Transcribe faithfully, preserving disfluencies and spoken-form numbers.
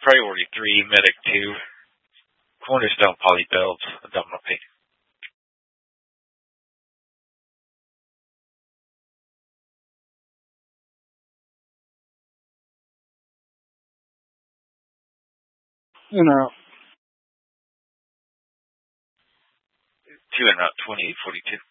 Priority three, Medic two, Cornerstone Poly Belts, Abdominal Pain. In out. Two and out, twenty-eight forty-two.